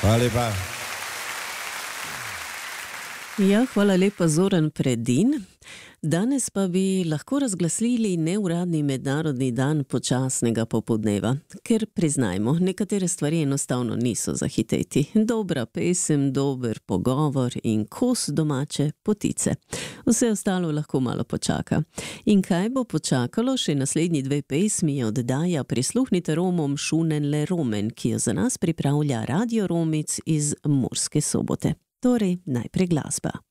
Hvala lepa. Ja, hvala lepa, Zoran Predin. Danes pa bi lahko razglasili neuradni mednarodni dan počasnega popoldneva, ker priznajmo, nekatere stvari enostavno niso za hiteti. Dobra pesem, dober pogovor in kos domače potice. Vse ostalo lahko malo počaka. In kaj bo počakalo, še naslednji dve pesmi oddaja Prisluhnite Romom Šunen le Romen, ki jo za nas pripravlja Radio Romic iz Murske Sobote. Torej, najprej glasba.